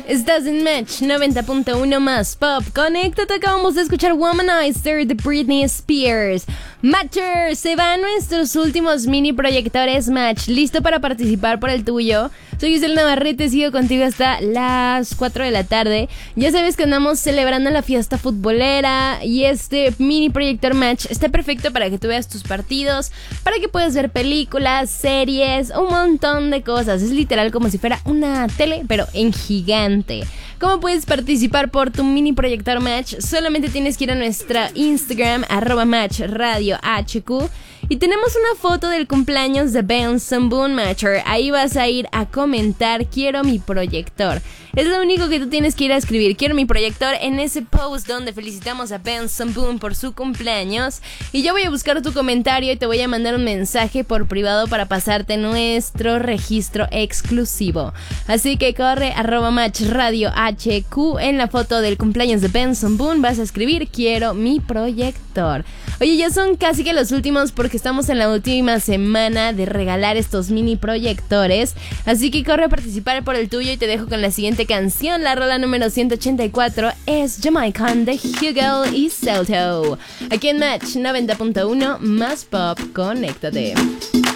Estás en Match 90.1 más Pop. Conéctate, acabamos de escuchar Womanizer de Britney Spears. Matcher, se van nuestros últimos mini proyectores Match. ¿Listo para participar por el tuyo? Soy Giselle Navarrete, sigo contigo hasta las 4 de la tarde. Ya sabes que andamos celebrando la fiesta futbolera y este mini proyector Match está perfecto para que tú veas tus partidos, para que puedas ver películas, series, un montón de cosas. Es literal como si fuera una tele, pero en gigante. ¿Cómo puedes participar por tu mini proyector Match? Solamente tienes que ir a nuestra Instagram, @MatchRadioHQ, y tenemos una foto del cumpleaños de Benson Boone Matcher. Ahí vas a ir a comentar, quiero mi proyector. Es lo único que tú tienes que ir a escribir, quiero mi proyector, en ese post donde felicitamos a Benson Boone por su cumpleaños. Y yo voy a buscar tu comentario y te voy a mandar un mensaje por privado para pasarte nuestro registro exclusivo. Así que corre, @MatchRadioHQ, en la foto del cumpleaños de Benson Boone vas a escribir, quiero mi proyector. Oye, ya son casi que los últimos porque estamos en la última semana de regalar estos mini proyectores. Así que corre a participar por el tuyo y te dejo con la siguiente canción. La rola número 184 es Jamaican de Hugo y Celto. Aquí en Match 90.1 más Pop, conéctate.